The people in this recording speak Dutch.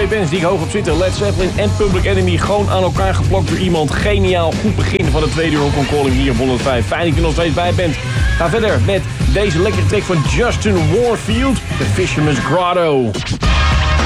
twee bands die ik hoog op zitten. Led Zeppelin en Public Enemy. Gewoon aan elkaar geplokt door iemand. Geniaal. Goed begin van de tweede uur Rock on Calling hier op 105. Fijn dat je er nog steeds bij bent. Ga verder met deze lekkere track van Justin Warfield. The Fisherman's Grotto.